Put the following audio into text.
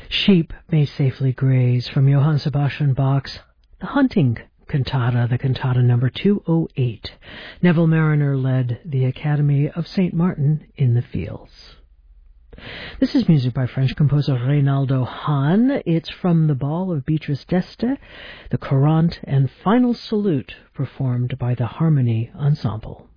Sheep may safely graze from Johann Sebastian Bach's The Hunting Cantata, the cantata number 208. Neville Marriner led the Academy of St. Martin in the Fields. This is music by French composer Reynaldo Hahn. It's from The Ball of Beatrice d'Este, the Courante and Final Salute, performed by the Harmony Ensemble.